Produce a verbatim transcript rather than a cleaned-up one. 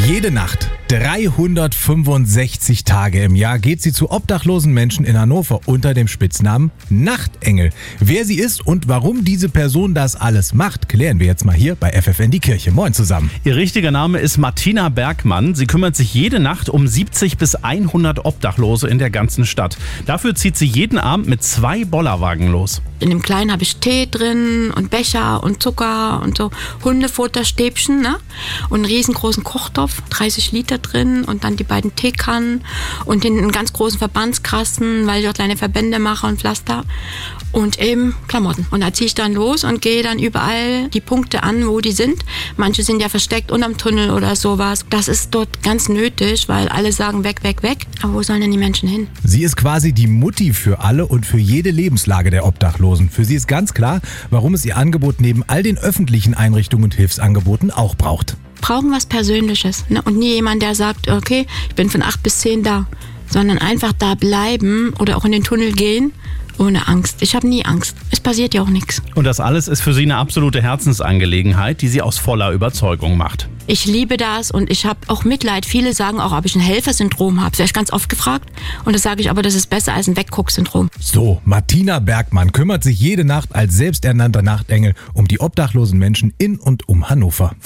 Jede Nacht, dreihundertfünfundsechzig Tage im Jahr, geht sie zu obdachlosen Menschen in Hannover unter dem Spitznamen Nachtengel. Wer sie ist und warum diese Person das alles macht, klären wir jetzt mal hier bei F F N die Kirche. Moin zusammen. Ihr richtiger Name ist Martina Bergmann. Sie kümmert sich jede Nacht um siebzig bis hundert Obdachlose in der ganzen Stadt. Dafür zieht sie jeden Abend mit zwei Bollerwagen los. In dem Kleinen habe ich Tee drin und Becher und Zucker und so Hundefutterstäbchen, ne? Und einen riesengroßen Kochtopf, dreißig Liter drin und dann die beiden Teekannen und den einen ganz großen Verbandskasten, weil ich auch kleine Verbände mache und Pflaster und eben Klamotten. Und da ziehe ich dann los und gehe dann überall die Punkte an, wo die sind. Manche sind ja versteckt unterm Tunnel oder sowas. Das ist dort ganz nötig, weil alle sagen weg, weg, weg. Aber wo sollen denn die Menschen hin? Sie ist quasi die Mutti für alle und für jede Lebenslage der Obdachlosen. Für sie ist ganz klar, warum es ihr Angebot neben all den öffentlichen Einrichtungen und Hilfsangeboten auch braucht. Brauchen was Persönliches, ne? Und nie jemand, der sagt, okay, ich bin von acht bis zehn da, sondern einfach da bleiben oder auch in den Tunnel gehen. Ohne Angst. Ich habe nie Angst. Es passiert ja auch nichts. Und das alles ist für sie eine absolute Herzensangelegenheit, die sie aus voller Überzeugung macht. Ich liebe das und ich habe auch Mitleid. Viele sagen auch, ob ich ein Helfersyndrom habe. Das werde ich ganz oft gefragt. Und das sage ich aber, das ist besser als ein Weggucksyndrom. So, Martina Bergmann kümmert sich jede Nacht als selbsternannter Nachtengel um die obdachlosen Menschen in und um Hannover.